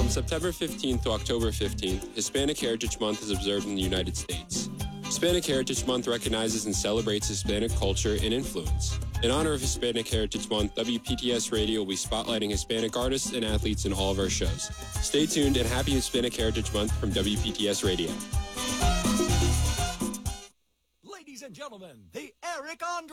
From September 15th to October 15th, Hispanic Heritage Month is observed in the United States. Hispanic Heritage Month recognizes and celebrates Hispanic culture and influence. In honor of Hispanic Heritage Month, WPTS Radio will be spotlighting Hispanic artists and athletes in all of our shows. Stay tuned and happy Hispanic Heritage Month from WPTS Radio. Ladies and gentlemen, the Eric Andre